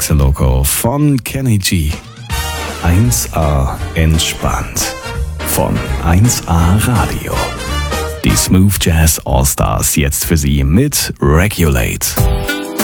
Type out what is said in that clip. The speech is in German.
Loco von Kenny G. 1A entspannt von 1A Radio. Die Smooth Jazz All Stars jetzt für Sie mit Regulate.